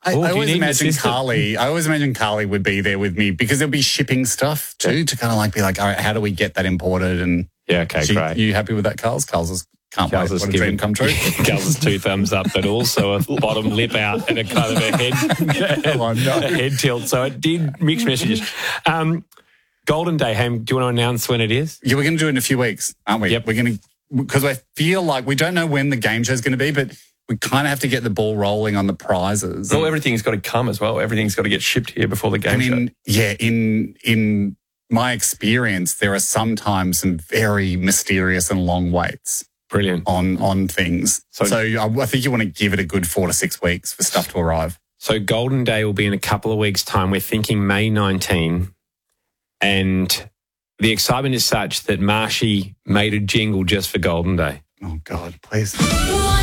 I do you always need an imagine assistant? Carly. I always imagine Carly would be there with me because there'll be shipping stuff too to kind of like be like, all right, how do we get that imported? And Yeah, okay, great. You happy with that, Carl's? Can't wait. What a dream come true. Carl's is 2 thumbs up, but also a bottom lip out and a kind of a head tilt. So it did mixed messages. Golden Day, Ham, do you want to announce when it is? Yeah, we're going to do it in a few weeks, aren't we? Yep. We're going to, because I feel like we don't know when the game show is going to be, but we kind of have to get the ball rolling on the prizes. Well, everything's got to come as well. Everything's got to get shipped here before the game show. In my experience, there are sometimes some very mysterious and long waits. Brilliant. On things. So I think you want to give it a good 4 to 6 weeks for stuff to arrive. So Golden Day will be in a couple of weeks' time. We're thinking May 19. And the excitement is such that Marshy made a jingle just for Golden Day. Oh, God, please.